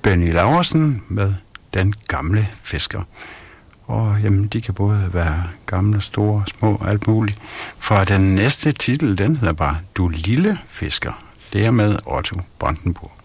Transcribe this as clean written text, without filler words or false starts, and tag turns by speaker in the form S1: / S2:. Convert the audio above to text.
S1: Benny Laursen med Den Gamle Fisker. Og jamen, de kan både være gamle, store, små, alt muligt. For den næste titel, den hedder bare Du Lille Fisker. Det er med Otto Brandenburg.